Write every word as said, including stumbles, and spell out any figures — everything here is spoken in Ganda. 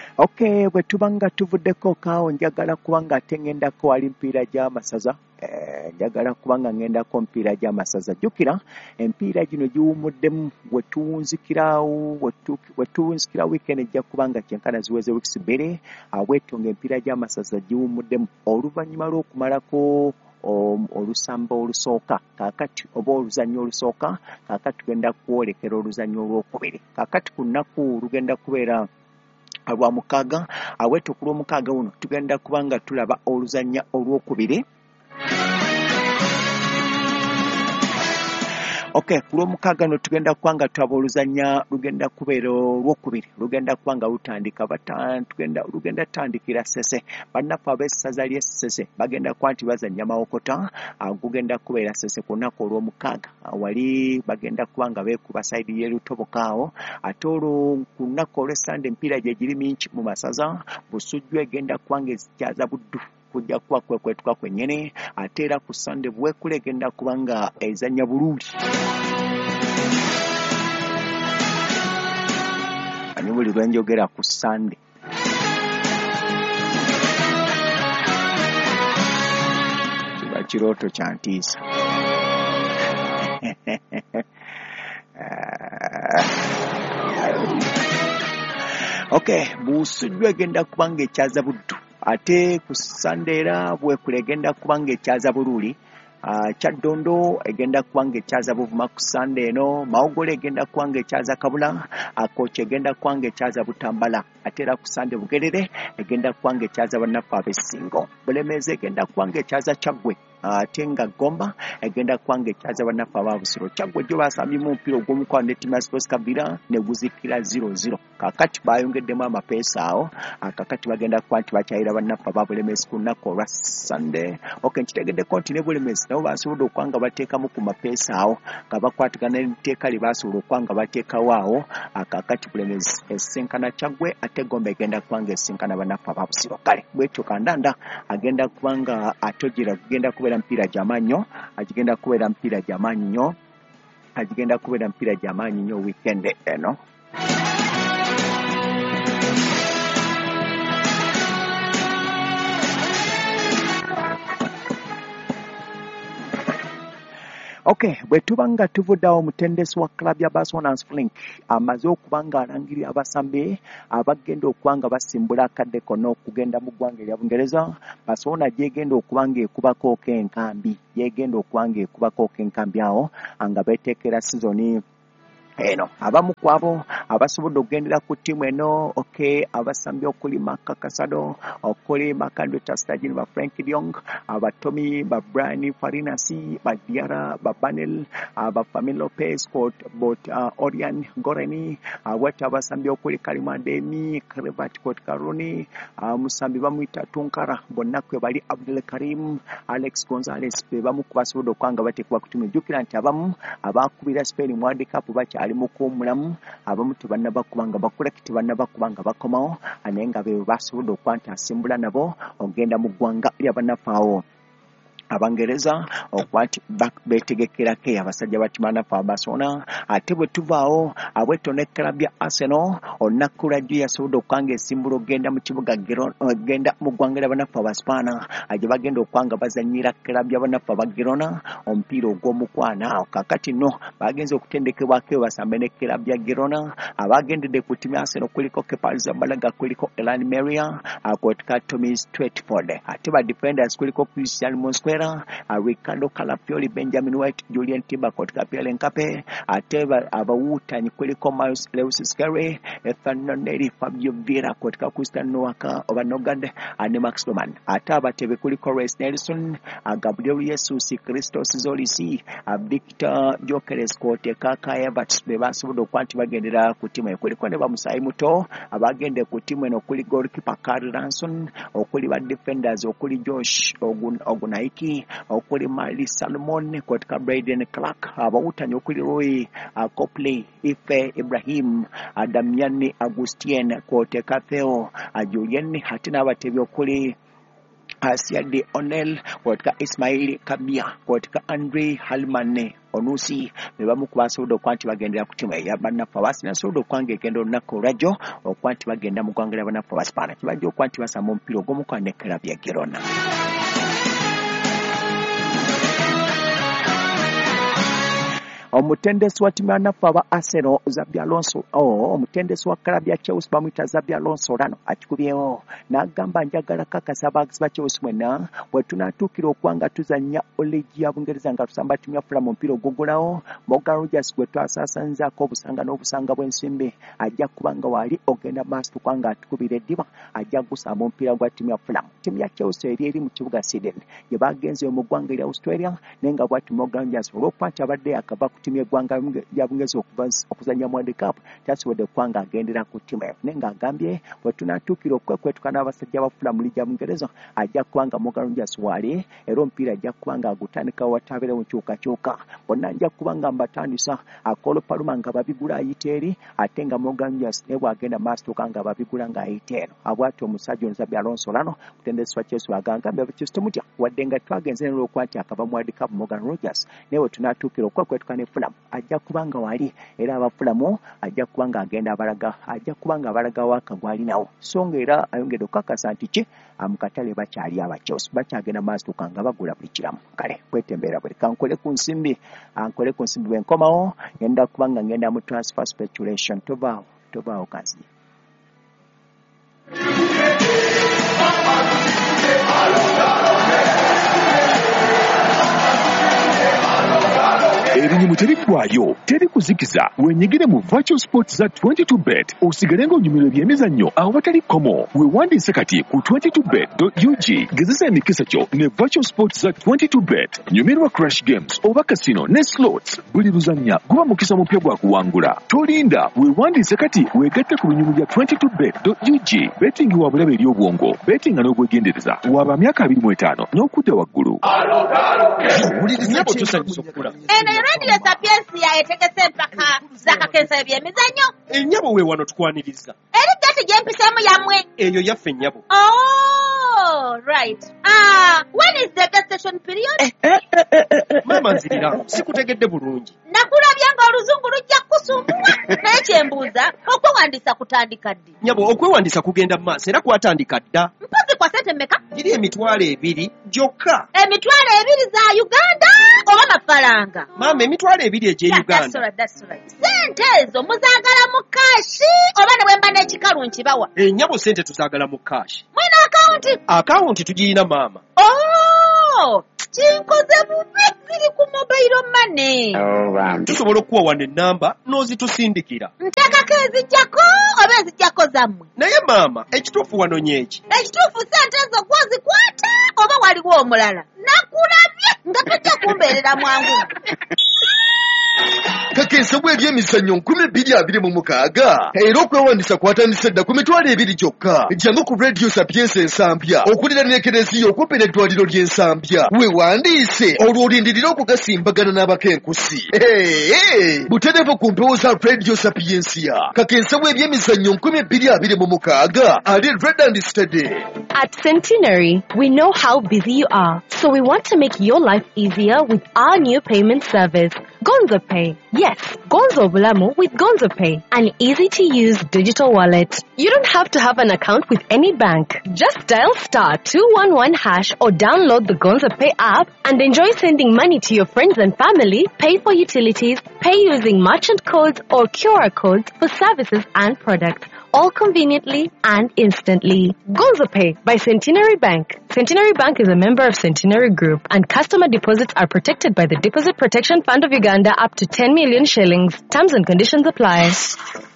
Okay, bwe tubanga tuvuddeko kaawo njagala kubanga ate ngendako wali mpiira gy'amasaza. Eh, njagala kubanga ngendako mpiira gy'amasaza. Jjukira empiira gino giwumuddemu we tuwunzikirawo we tuwunzikira weekend ejja kubanga kyenkana ziweze wiikisi bbiri. Bwetonga empiira gy'amasaza giwumuddemu oluvannyuma lw'okumalako olusamba olusooka kaakati oba oluzannyo olusooka kaakati tugenda kwolekera oluzannyo olwokubiri. Kaakati ku nnaku lugenda kubeera lwa mukaaga. Aweeto ku lw'omukaaga wuno tugenda kubanga tulaba oluzannya olwokubiri. Okay, ku lw'omukaaga no tugenda kubanga tulaba oluzannya lugenda kubeera olwokubiri. Lugenda kubanga lutandika tugenda lugenda tandikira Ssese. Bannaffe ab'essaza ly'e Ssese bagenda kuba nti bazannya Mawokota. Gugenda kubeera Ssese ku nnaku olw'omukaaga. Wali bagenda kubanga beekuba sayidi y'e Lutoboka awo. Ate olwo ku nnaku olw'Essande empiira gye giri mingi mu masaza. Busujju egenda kubanga ezikyaza Buddu kujja kuba kwekwetuka kwennyini. Ate era ku Sande Bwekule egenda kubanga ezannya Buluuli. Ani buli lwe njogera ku Sande kiba kirooto kya ntiisa. Okay, Busujju egenda kubanga ekyaza Buddu. Ate ku Sande era Bwekule egenda kubanga ekyaza Buluuli. Uh, Kyaddondo egenda kubanga ekyaza Buvuma ku Sande eno. Mawogole egenda kubanga ekyaza Kabula. Akooki egenda kubanga ekyaza Butambala. Ate era ku Sande Bugerere egenda kubanga ekyaza bannaffe ab'Essingo. Bulemeezi egenda kubanga ekyaza Kyaggwe. Ate nga Gomba egenda kubanga ekyaza bannaffe aba Busiro. Kyaggwe gyo baasambye mu mupiira ogw'omukwano ne ttiimu ya Sports Kabira ne guzikira zero zero. Kaakati bayongeddemu amapeesa awo. Kaakati bagenda kuba nti bakyayira bannaffe aba Bulemeezi ku nnaku olwa Sande. Okay, nkitegeddeko nti ne Bulemeezi nabo basobola okuba nga bateekamu ku mapeesa awo nga bakwatagana n'etteeka lye basobola okuba nga bateekawo awo. Kaakati Bulemeezi esisinkana Kyaggwe ate Gomba egenda kuba nga esisinkana bannaffe aba Busiro. Kale bwetyo Kandanda agenda kuba nga atojera kugenda kubeera mpiira gy'amaanyi nnyo. Agenda kubeera mpiira gy'amaanyi nnyo. Agenda kubeera mpiira gy'amaanyi nnyo weekend eno. Okay, bwe tuba nga tuvuddawo omutendesi wa club ya Barcelona Frank amaze okuba nga alangirira abasambi abagenda okuba nga basimbula akadde konna okugenda mu ggwanga erya Bungereza. Barcelona gyegenda okuba nga ekubako k'enkambi gyegenda okuba nga ekubako k'enkambi awo nga beeteekera sizoni eno. Abamu ku abo abasobodde okugendera ku ttiimu eno okay abasambi okuli Maka Kasado okuli Makando Tastajini ba Frank Diong abatomi ba Brian Farinasi ba Diara ba Banel ba Family Lopez Court bot uh, Orian Goreni awata abasambi okuli Kalimademi Krevat Court Karuni uh, musambi bamuyita Tunkara bonna kwe bali Abdul Karim Alex Gonzalez be bamu ku basobodde okwanga bateekwa ku ttiimu. Jjukira nti abamu abakubira Spain mu World Cup bakyali mu kuwummulamu. Abamu tebannaba kuba nga bakola kiti bannaba kuba nga bakomawo naye nga be basobodde okuba nti asimbula nabo ogenda mu ggwanga lya bannaffe awo Abangereza okuba nti beetegekerako abasajja ba Bannaffe aba Barcelona. Ate bwe tuvaawo abweto ne club ya Arsenal olunaku lwajjo yasobodde okuba nga esimbula ogenda mu kibuga genda mu ggwanga lya bannaffe aba Spana gye bagenda okuba nga bazannyira club ya bannaffe aba Girona omupiira ogw'omukwana. Kaakati nno bagenze okutendekebwako basambe ne club ya Girona. Abagendedde ku ttiimu ya Arsenal kuliko Kepa Arrizabalaga, kuliko Elan Meria, kwotika Tommy Stretford. Ate ba defenders kuliko Christian Mosquera, Ricardo Calafiori, Benjamin White, Julian Timber, kwotika Pierre Nkape. Ate abawuutanyi kuliko Miles Lewis Scarry, Ethan Noneri, Fabio Vieira, kwotika Christian Noaka oba Nogad ne Max Roman. Ate abatebe kuliko Reece Nelson, Gabriel Jesus, Christos Zolisi, Victor Gyökeres, kwotika Kai Havertz be basobodde okuba nti bagendera ku ttiimu. Kuliko ne bamusayi muto abagende ku ttiimu eno okuli goalkeeper Carl Ranson, okuli ba defenders okuli Josh Ogunaiki, okuli Mali Salmon, kwotika Braden Clark, abawutanyi okuli Roy Copley, Ife Ibrahim, Damian Agustien, kwotika Theo Julien. Ate n'abatebi okuli Asiade Onel, Kotka Ismail Kabia, Kotka Andre Halmane, Onusi, Nebamu Kwasodo Quanti Bagenda Kutima, Yabana Pawas, and Sodo Kwange Gendo Nako Rajo, or Quanti Bagenda Muganga Pawaspana, Bajo Quanti was a Mompilo Gomuka Nekarabia Girona. Omutendesi wa timu ya Nafaba Arsenal Zabi Alonso oh omutendesi wa Club ya Chelsea bamwita Zabi Alonso lano akikubyewo n'agamba njagala kakasa Bucks ba Chelsea mwena bwe tunatuukira okwanga tuzannya olegi ya Bungereza nga tusamba timu ya Fulham mpira ogugulawo Morgan Rogers gwe twasasanzaako obusanga n'obusanga bw'ensimbe ajja kubanga wali ogenda maaso tukwanga atukubira eddiba ajja gusamba omupiira gwa timu ya Fulham. Timu ya Chelsea eri eri mu kibuga Sydney gye bagenze mu ggwanga lya Australia nenga bwati Morgan Rogers olw'okwati abadde akava timu y'eggwanga ya Bungereza okuzannya mu World Cup tasobodde kwanga agendera ku timu nenga agambye bwe tunatuukira okwekwetuka n'abasajja ba Fulham ligi ya Bungereza ajja kubanga Morgan Rogers wali era omupiira ajja kubanga agutandika watabeera mu kyukakyuka bonna ajja kubanga mbatandisa akolo paluma nga babigula ayita eri ate nga Morgan Rogers ne bwagenda maaso nga babigula nga ayita eno abwati omusajja Zabi Alonso lano mutendesi wa Chelsea agambye abakristo mutya wadde nga twagenze n'olwokwati akava mu World Cup Morgan Rogers newe tunatuukira okwekwetuka ne Fulham ajja kubanga wali era abafulamu ajja kubanga agenda abalaga ajja kubanga abalaga wakagwali nawo songa era ayongedde okukakasa nti ki amukatale bakyali aba Chelsea bakyagenda maaso kanga bagula buli kiramu kale kwetembeera buli kankole ku nsimbi ankole ku nsimbi bwenkomawo ngenda kubanga ngenda mu transfer speculation tobaawo tobaawo kansi Erinyumu terikwayo, teri kuzikiza, wenyigire mu Virtual Sports za twenty-two bet, osigale ng'onyumirwa ebyemizannyo awo batali komo, wewandiise kati ku twenty-two bet dot u g, gezesa emikisa kyo ne Virtual Sports za twenty-two bet, nyumirwa Crash Games, oba casino ne slots, buli luzannya guba mukisa mupya gwa kuwangula. Tolinda, wewandiise kati wegatte ku binyumu bya twenty-two bet dot u g, betting wa bulabe eri obwongo, betting nga n'obwegendereza, waba myaka abiri mu etaano n'okudda waggulu. Nyabo tusanyusa okula. Eno Radio Sapiensia etegese mpaka zakakensa ebyemizannyo. Ennyabo we wano tukwaniriza. Eri gati gyempisemu yamwe. Eyo yaffe ennyabo. Oh, right. Ah, when is the gestation period? Mama nzirira, sikutegedde bulungi. Nakulabya nga oluzungu lujja kusumbula. Naye kyembuuza, okwewandiisa kutandika ddi? Nyabo, okwewandiisa kugenda mu maaso era kwatandika dda. Mpozi kwa sente mmeka? Giri emitwalo ebiri gyokka. Emitwalo ebiri za Uganda oba mafaranga? Mama, emitwalo ebiri egye yeah, Uganda. That's right, that's right. Sente ezo muzaagala mu kashi oba ne bwemba n'ekikalu nkibawa? Ennyabo sente tuzaagala mu kashi. Mwina akawunti? Akawunti tugiyina maama. Oh! Kinkoze bubi ziri ku mobile money. Oh, wow. Tusobola okuwa wano ennamba n'ozitusindikira. Nteekako ezijjako oba ezijjako zammwe? Naye maama, ekituufu wano nyeki. Ekituufu sente ezo gwozikwata oba waliwo omulala? Nakulabye nga tojja kumbeerera mwangu. Kakensa bwe ebyemizannyo nkumi bbiri abiri mu mukaaga era okwewandiisa kwatandise dda ku mitwalo ebiri gyokka. Jangu ku Radio Sapienza Ensambya okulira n'ekereziya okumpi n'eddwaliro ly'Ensambya. Weewandiise olwo olindirira okugasimbagana n'abakenkusi. Hey, butereevu ku mpewo za Radio Sapienza. Kakensa bwe ebyemizannyo nkumi bbiri abiri mu mukaaga ali Red and Steady. At Centenary, we know how busy you are, so we want to make your life easier with our new payment service, Gonzo Pay. Yes, Gonzo Bulamu with Gonzo Pay, an easy-to-use digital wallet. You don't have to have an account with any bank. Just dial star two one one hash or download the Gonzo Pay app and enjoy sending money to your friends and family, pay for utilities, pay using merchant codes or Q R codes for services and products, all conveniently and instantly. Gonzo Pay by Centenary Bank. Centenary Bank is a member of Centenary Group, and customer deposits are protected by the Deposit Protection Fund of Uganda up to ten million shillings. Terms and conditions apply.